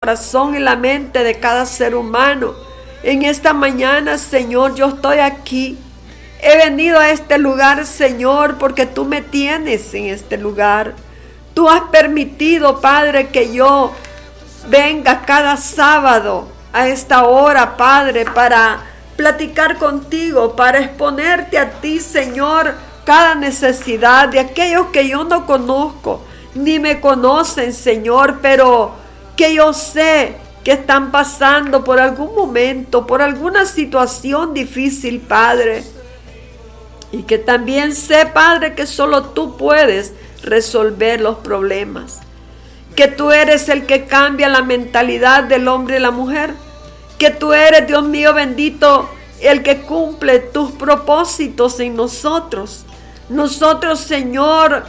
corazón y la mente de cada ser humano. En esta mañana, Señor, yo estoy aquí. He venido a este lugar, Señor, porque tú me tienes en este lugar. Tú has permitido, Padre, que yo venga cada sábado a esta hora, Padre, para platicar contigo, para exponerte a ti, Señor, cada necesidad de aquellos que yo no conozco, ni me conocen, Señor, pero que yo sé que están pasando por algún momento, por alguna situación difícil, Padre. Y que también sé, Padre, que solo tú puedes resolver los problemas. Que tú eres el que cambia la mentalidad del hombre y la mujer. Que tú eres, Dios mío bendito, el que cumple tus propósitos en nosotros. Nosotros, Señor,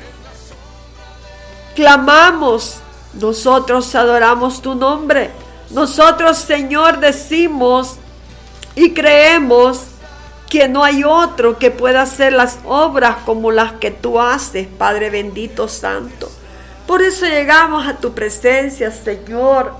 clamamos. Nosotros adoramos tu nombre. Nosotros, Señor, decimos y creemos que no hay otro que pueda hacer las obras como las que tú haces, Padre bendito santo. Por eso llegamos a tu presencia, Señor,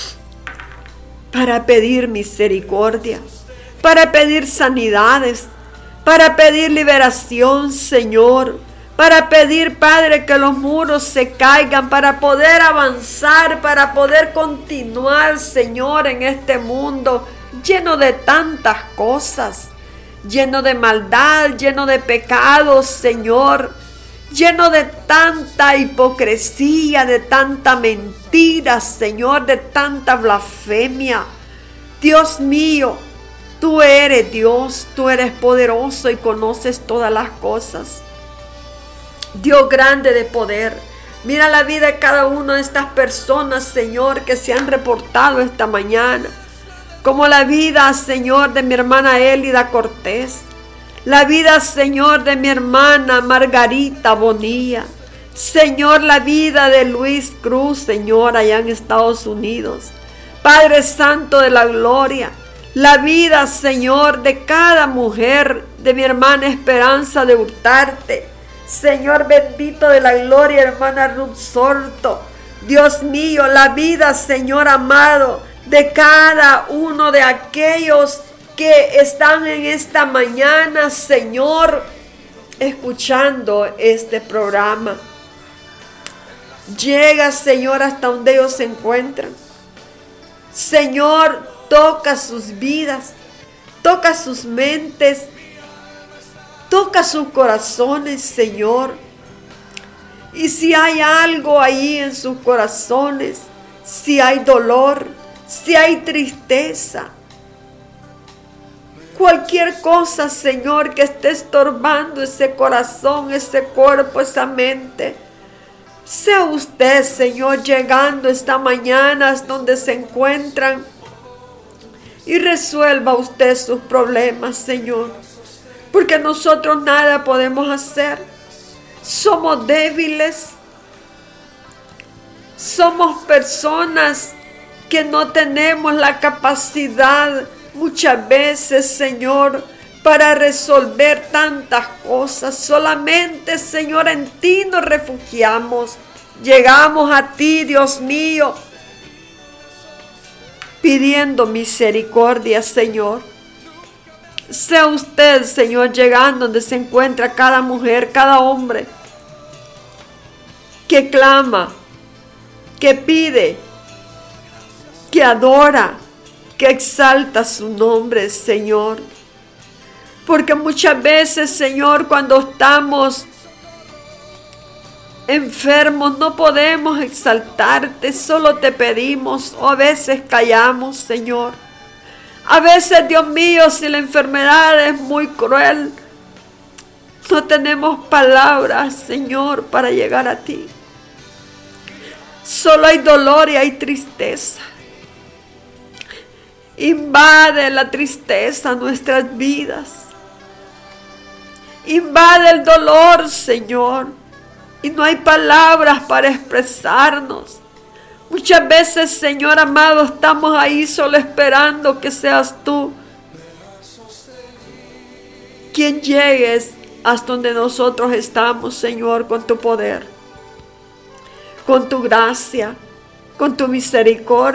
para pedir misericordia, para pedir sanidades, para pedir liberación, Señor, para pedir, Padre, que los muros se caigan, para poder avanzar, para poder continuar, Señor, en este mundo lleno de tantas cosas, lleno de maldad, lleno de pecados, Señor, lleno de tanta hipocresía, de tanta mentira, Señor, de tanta blasfemia. Dios mío, tú eres Dios, tú eres poderoso y conoces todas las cosas. Dios grande de poder, mira la vida de cada una de estas personas, Señor, que se han reportado esta mañana. Como la vida, Señor, de mi hermana Elida Cortés. La vida, Señor, de mi hermana Margarita Bonilla. Señor, la vida de Luis Cruz, Señor, allá en Estados Unidos. Padre Santo de la Gloria. La vida, Señor, de cada mujer, de mi hermana Esperanza de Hurtarte. Señor bendito de la gloria, hermana Ruth Sorto. Dios mío, la vida, Señor amado, de cada uno de aquellos que están en esta mañana, Señor, escuchando este programa. Llega, Señor, hasta donde ellos se encuentran. Señor, toca sus vidas, toca sus mentes, toca sus corazones, Señor. Y si hay algo ahí en sus corazones, si hay dolor, si hay tristeza, cualquier cosa, Señor, que esté estorbando ese corazón, ese cuerpo, esa mente, sea usted, Señor, llegando esta mañana donde se encuentran y resuelva usted sus problemas, Señor, porque nosotros nada podemos hacer. Somos débiles, somos personas que no tenemos la capacidad muchas veces, Señor, para resolver tantas cosas. Solamente, Señor, en ti nos refugiamos. Llegamos a ti, Dios mío, pidiendo misericordia, Señor. Sea usted, Señor, llegando donde se encuentra cada mujer, cada hombre que clama, que pide, que adora, que exalta su nombre, Señor. Porque muchas veces, Señor, cuando estamos enfermos no podemos exaltarte, solo te pedimos, o a veces callamos, Señor. A veces, Dios mío, si la enfermedad es muy cruel, no tenemos palabras, Señor, para llegar a ti. Solo hay dolor y hay tristeza. Invade la tristeza nuestras vidas. Invade el dolor, Señor. Y no hay palabras para expresarnos. Muchas veces, Señor amado, estamos ahí solo esperando que seas tú quien llegues hasta donde nosotros estamos, Señor, con tu poder, con tu gracia, con tu misericordia.